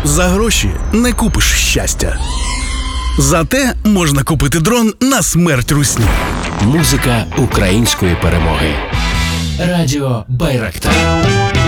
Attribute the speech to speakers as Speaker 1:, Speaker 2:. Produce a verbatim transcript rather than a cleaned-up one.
Speaker 1: За гроші не купиш щастя. Зате можна купити дрон на смерть русні.
Speaker 2: Музика української перемоги. Радіо Байрактар.